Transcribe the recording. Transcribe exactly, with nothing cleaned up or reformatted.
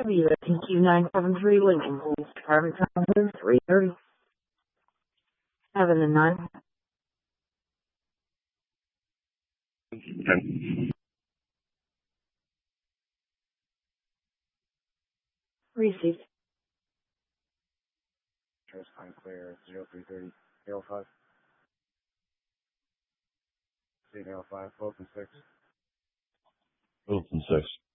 W T Q nine seven three Lincoln Police Department, Township three thirty. Seven and nine. ten. Received. Trace time clear, zero three thirty, zero five. zero five, open six. Open six.